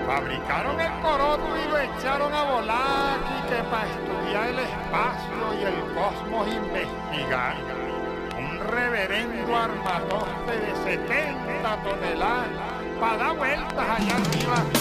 Fabricaron el coroto y lo echaron a volar y que para estudiar el espacio y el cosmos investigar. Un reverendo armatoste de 70 toneladas para dar vueltas allá arriba